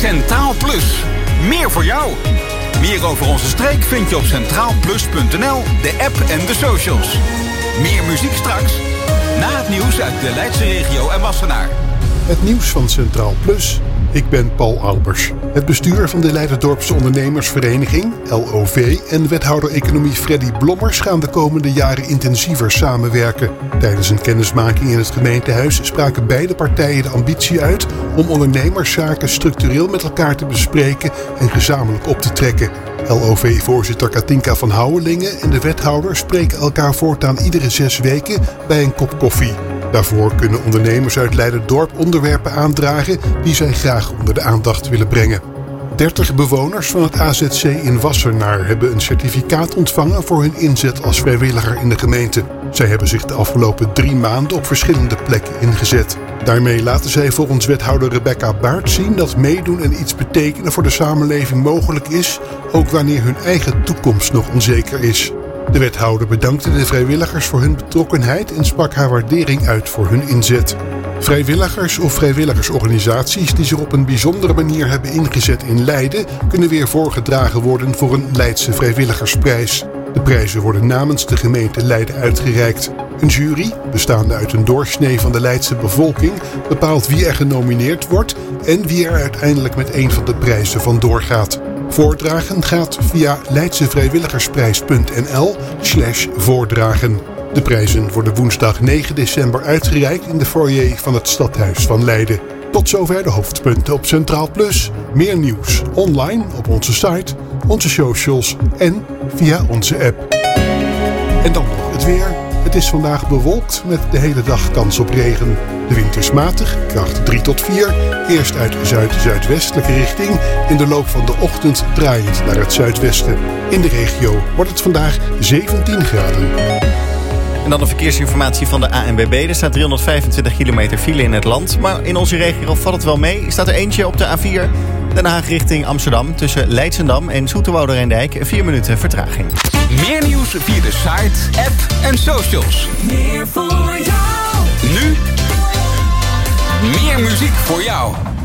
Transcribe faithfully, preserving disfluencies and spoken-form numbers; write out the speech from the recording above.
Centraal Plus. Meer voor jou. Meer over onze streek vind je op centraal plus punt n l, de app en de socials. Meer muziek straks. Na het nieuws uit de Leidse regio en Wassenaar. Het nieuws van Centraal Plus. Ik ben Paul Albers. Het bestuur van de Leiderdorpse Ondernemersvereniging, L O V, en wethouder economie Freddy Blommers gaan de komende jaren intensiever samenwerken. Tijdens een kennismaking in het gemeentehuis spraken beide partijen de ambitie uit om ondernemerszaken structureel met elkaar te bespreken en gezamenlijk op te trekken. L O V-voorzitter Katinka van Houwelingen en de wethouder spreken elkaar voortaan iedere zes weken bij een kop koffie. Daarvoor kunnen ondernemers uit Leiderdorp onderwerpen aandragen die zij graag onder de aandacht willen brengen. dertig bewoners van het A Z C in Wassenaar hebben een certificaat ontvangen voor hun inzet als vrijwilliger in de gemeente. Zij hebben zich de afgelopen drie maanden op verschillende plekken ingezet. Daarmee laten zij volgens wethouder Rebecca Baert zien dat meedoen en iets betekenen voor de samenleving mogelijk is, ook wanneer hun eigen toekomst nog onzeker is. De wethouder bedankte de vrijwilligers voor hun betrokkenheid en sprak haar waardering uit voor hun inzet. Vrijwilligers of vrijwilligersorganisaties die zich op een bijzondere manier hebben ingezet in Leiden kunnen weer voorgedragen worden voor een Leidse vrijwilligersprijs. De prijzen worden namens de gemeente Leiden uitgereikt. Een jury, bestaande uit een doorsnee van de Leidse bevolking, bepaalt wie er genomineerd wordt en wie er uiteindelijk met een van de prijzen vandoor gaat. Voordragen gaat via leidsevrijwilligersprijs punt n l slash voordragen. De prijzen worden woensdag negen december uitgereikt in de foyer van het Stadhuis van Leiden. Tot zover de hoofdpunten op Centraal Plus. Meer nieuws online op onze site, onze socials en via onze app. En dan nog het weer. Het is vandaag bewolkt met de hele dag kans op regen. De wind is matig, kracht drie tot vier. Eerst uit zuid-zuidwestelijke richting. In de loop van de ochtend draaiend naar het zuidwesten. In de regio wordt het vandaag zeventien graden. En dan de verkeersinformatie van de A N W B. Er staat driehonderdvijfentwintig kilometer file in het land. Maar in onze regio valt het wel mee. Staat er eentje op de A vier. Den Haag richting Amsterdam. Tussen Leidsendam en Zoeterwoude-Rijndijk. vier minuten vertraging. Meer nieuws via de site, app en socials. Meer voor jou. Nu. Meer muziek voor jou.